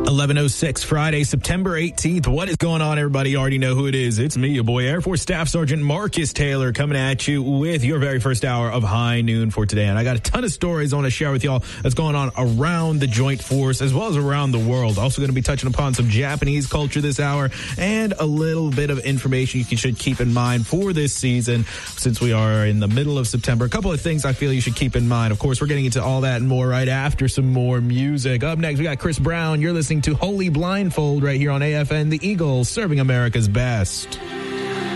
11:06 Friday, September 18th. What is going on, everybody? You already know who it is. It's me, your boy, Air Force Staff Sergeant Marcus Taylor, coming at you with your very first hour of High Noon for today. And I got a ton of stories I want to share with y'all that's going on around the Joint Force as well as around the world. Also going to be touching upon some Japanese culture this hour and a little bit of information you should keep in mind for this season since we are in the middle of September. A couple of things I feel you should keep in mind. Of course, we're getting into all that and more right after some more music. Up next, we got Chris Brown. You're listening to Holy Blindfold right here on AFN, the Eagle, serving America's best.